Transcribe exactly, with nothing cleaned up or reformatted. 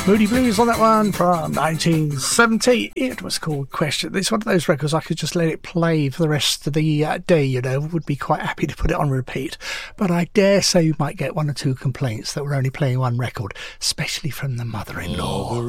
Moody Blues on that one from nineteen seventy. It was called Question. It's one of those records I could just let it play for the rest of the uh, day, you know, would be quite happy to put it on repeat. But I dare say you might get one or two complaints that we're only playing one record, especially from the mother-in-law.